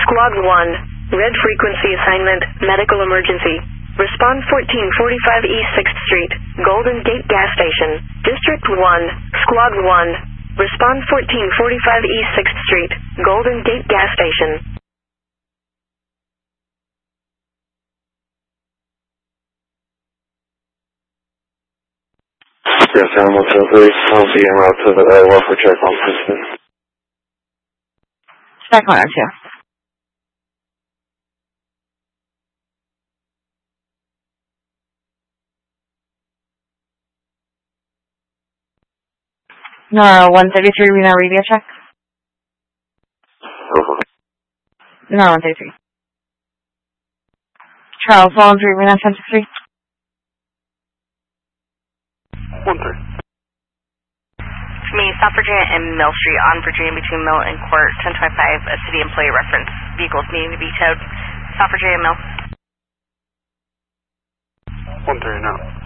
Squad 1, red frequency assignment, medical emergency. Respond 1445 East 6th Street, Golden Gate Gas Station. District 1, Squad 1. Respond 1445 East 6th Street, Golden Gate Gas Station. Yes, Animal 203. I'll be en route to the welfare check on Princeton. Check 102. No, 133, we now radio check. No, 133. Charles, 113, we now 1063. 1-3. To me, South Virginia and Mill Street on Virginia between Mill and Court, 1025, a city employee reference. Vehicles needing to be towed. South Virginia Mill. 1-3 now.